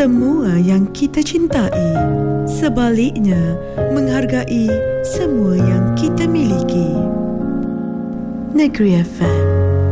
semua yang kita cintai. Sebaliknya, menghargai semua yang kita miliki. Negeri FM.